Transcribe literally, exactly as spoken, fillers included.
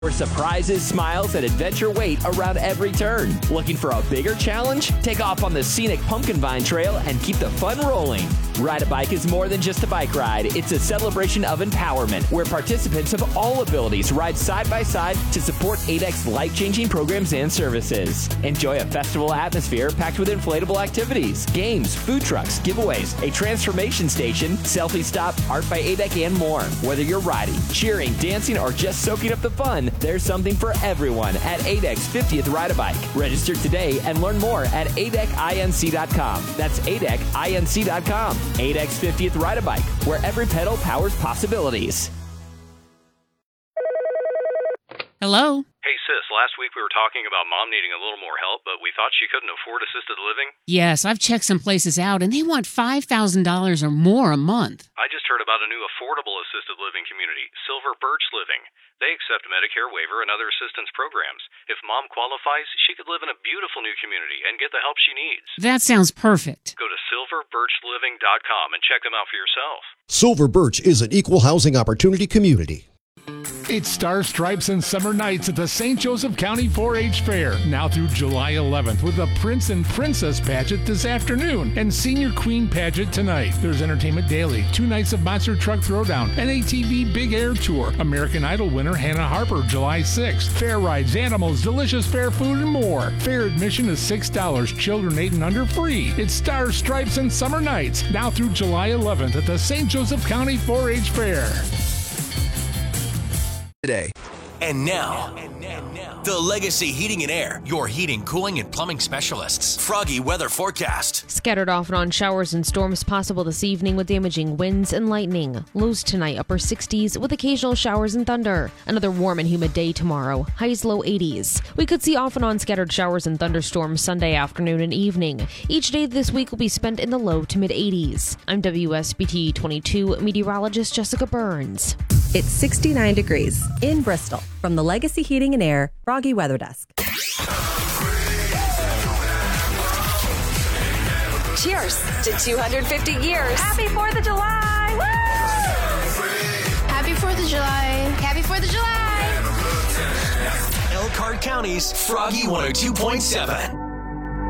Where surprises, smiles, and adventure wait around every turn. Looking for a bigger challenge? Take off on the scenic Pumpkin Vine Trail and keep the fun rolling. Ride-A-Bike is more than just a bike ride. It's a celebration of empowerment where participants of all abilities ride side by side to support A D E C's life-changing programs and services. Enjoy a festival atmosphere packed with inflatable activities, games, food trucks, giveaways, a transformation station, selfie stop, art by A D E C, and more. Whether you're riding, cheering, dancing, or just soaking up the fun, there's something for everyone at A D E C's fiftieth Ride-A-Bike. Register today and learn more at A D E C inc dot com. That's A D E C inc dot com. A D E C's fiftieth Ride-A-Bike, where every pedal powers possibilities. Hello? Hey, sis, last week we were talking about Mom needing a little more help, but we thought she couldn't afford assisted living. Yes, I've checked some places out, and they want five thousand dollars or more a month. I just heard about a new affordable assisted living community, Silver Birch Living. They accept Medicare waiver and other assistance programs. If Mom qualifies, she could live in a beautiful new community and get the help she needs. That sounds perfect. Go to silver birch living dot com and check them out for yourself. Silver Birch is an equal housing opportunity community. It's Star Stripes and Summer Nights at the Saint Joseph County four H Fair, now through July eleventh, with a Prince and Princess pageant this afternoon and Senior Queen pageant tonight. There's entertainment daily, two nights of Monster Truck Throwdown, an A T V Big Air Tour, American Idol winner Hannah Harper, July sixth, fair rides, animals, delicious fair food, and more. Fair admission is six dollars, children eight and under free. It's Star Stripes and Summer Nights, now through July eleventh at the Saint Joseph County four H Fair. Today. And now, the Legacy Heating and Air, your heating, cooling, and plumbing specialists. Froggy weather forecast. Scattered off and on showers and storms possible this evening with damaging winds and lightning. Lows tonight, upper sixties with occasional showers and thunder. Another warm and humid day tomorrow. Highs low eighties. We could see off and on scattered showers and thunderstorms Sunday afternoon and evening. Each day this week will be spent in the low to mid eighties. I'm W S B T twenty-two meteorologist Jessica Burns. It's sixty-nine degrees in Bristol. From the Legacy Heating and Air Froggy Weather Desk. Cheers to two hundred fifty years. Happy fourth of July. Woo! Happy fourth of July. Happy fourth of July. Elkhart County's Froggy one oh two point seven.